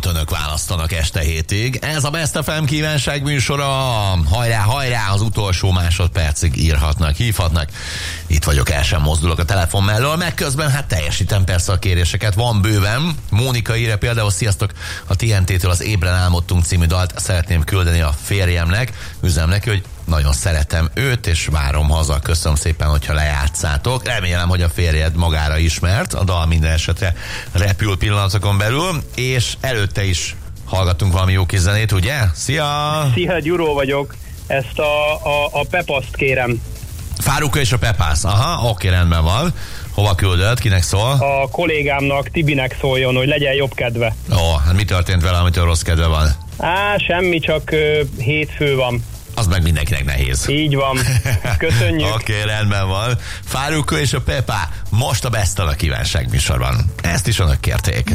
számokat önök választanak este hétig. Ez a Best FM kívánság műsora. Hajrá, hajrá, az utolsó másodpercig írhatnak, hívhatnak. Itt vagyok, el sem mozdulok a telefon mellől, meg közben hát teljesítem persze a kéréseket. Van bőven. Mónika írja például, sziasztok, a TNT-től az Ébren álmodtunk című dalt szeretném küldeni a férjemnek. Üzenem neki, hogy nagyon szeretem őt, és várom haza. Köszönöm szépen, hogyha lejátszátok. Remélem, hogy a férjed magára ismert. A dal minden esetre repül pillanatokon belül, és előtte is hallgattunk valami jó kis zenét, ugye? Szia! Szia, Gyuró vagyok. Ezt a Pepaszt kérem. Fáruka és a Pepász. Aha, oké, rendben van. Hova küldöd? Kinek szól? A kollégámnak, Tibinek szóljon, hogy legyen jobb kedve. Ó, hát mi történt vele, amitől rossz kedve van? Semmi, csak hétfő van. Az meg mindenkinek nehéz. Így van. Köszönjük. Oké, rendben van. Fáruka és a Pepa most a Best a kívánság műsorban. Ezt is önök kérték.